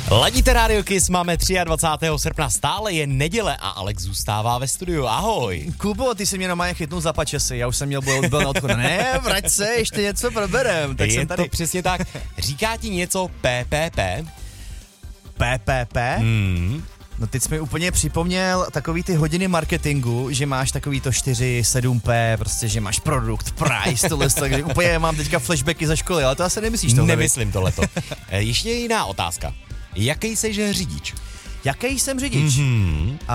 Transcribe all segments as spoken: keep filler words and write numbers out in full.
Ladíte Radio Kiss, máme dvacátého třetího srpna, stále je neděle a Alex zůstává ve studiu. Ahoj. Kubo, ty si mě normálně chytnul za pačesy, já už jsem měl byl, byl na odchodu. Ne, vrať se, ještě něco proberem. Tak je jsem tady. to přesně tak. Říká ti něco P P P? P P P? Hmm. No teď jsi mi úplně připomněl takový ty hodiny marketingu, že máš takový to čtyři sedm P, prostě, že máš produkt, price, tohle, takže úplně mám teďka flashbacky ze školy, ale to asi nemyslíš tohle. Nemyslím tohleto. Ještě jiná otázka. Jaký jsi řidič? Jaký jsem řidič? Mm-hmm. Uh,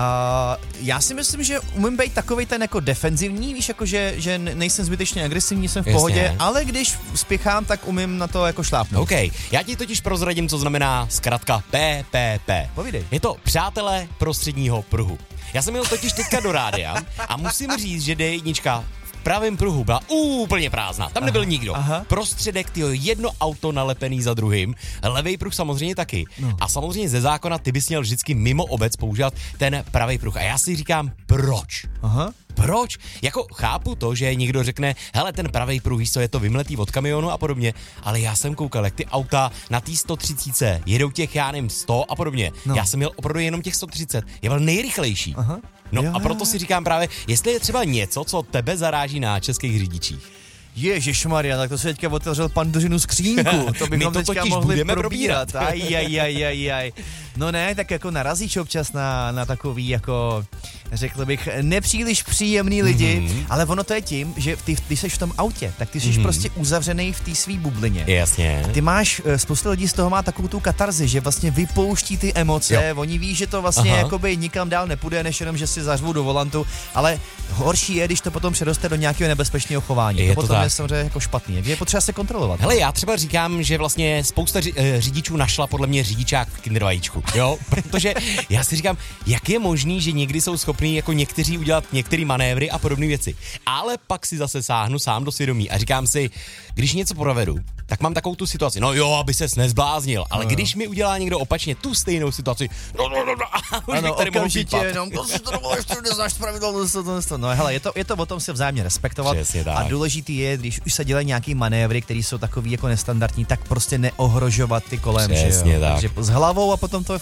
já si myslím, že umím být takovej ten jako defenzivní, víš, jako že, že nejsem zbytečně agresivní, jsem v Jasně. pohodě, ale když spěchám, tak umím na to jako šlápnout. OK, já ti totiž prozradím, co znamená zkratka P P P. Povídej. Je to přátelé prostředního pruhu. Já jsem jel totiž teďka do rádia a musím říct, že D jedna v pravém pruhu byla úplně prázdná. Tam nebyl aha, nikdo. aha. Prostředek, tyjo, jedno auto nalepený za druhým. Levej pruh samozřejmě taky. No. A samozřejmě ze zákona ty bys měl vždycky mimo obec používat ten pravý pruh. A já si říkám, proč? Aha. Proč? Jako chápu to, že někdo řekne, hele, ten pravý pruh, víš co, je to vymletý od kamionu a podobně, ale já jsem koukal, jak ty auta na té sto třicet jedou těch, já nevím, sto a podobně. No. Já jsem měl opravdu jenom těch sto třicet. Je byl nejrychlejší. Aha. No Jo, a proto si říkám právě, jestli je třeba něco, co tebe zaráží na českých řidičích. Ježišmarja, tak to se teďka otevřel Pandořinu skřínku, to My bychom to teďka totiž mohli budeme probírat. probírat. Aj, aj, aj, aj, aj. No ne, tak jako narazíš občas na, na takový jako, řekl bych, nepříliš příjemný lidi, mm-hmm. ale ono to je tím, že ty, ty jsi v tom autě, tak ty jsi mm-hmm. prostě uzavřený v té svý bublině. Jasně. Ty máš, spousta lidí z toho má takovou tu katarzi, že vlastně vypouští ty emoce, jo. Oni ví, že to vlastně Aha. jakoby nikam dál nepůjde, než jenom, že si zařvou do volantu, ale horší je, když to potom předoste do nějakého nebezpečného chování. Je to to potom tak. je samozřejmě jako špatný. Je potřeba se kontrolovat. Hele, já třeba říkám, že vlastně spousta ři- eh, řidičů našla podle mě řidičák v kindervajíčku, jo, protože já si říkám, jak je možný, že někdy jsou schopní jako někteří udělat některé manévry a podobné věci, ale pak si zase sáhnu sám do svědomí a říkám si, když něco provedu, tak mám takovou tu situaci, no jo, aby ses nezbláznil, ale no. když mi udělá někdo opačně tu stejnou situaci, no, no, no, no, a už ano, tady mohu pípat. okamžitě, no, to si to dovolíš, ty neznáš pravidlo, to, to, to. No hele, je to, je to o tom se vzájemně respektovat. Přesně tak. A důležitý je, když už se dělají nějaký manévry, které jsou takový jako nestandardní, tak prostě neohrožovat ty kolem, Přesně že jo? tak. Takže s hlavou a potom to